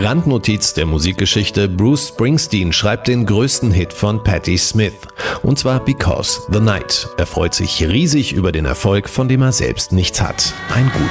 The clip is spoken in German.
Randnotiz der Musikgeschichte: Bruce Springsteen schreibt den größten Hit von Patti Smith, und zwar Because the Night. Er freut sich riesig über den Erfolg, von dem er selbst nichts hat. Ein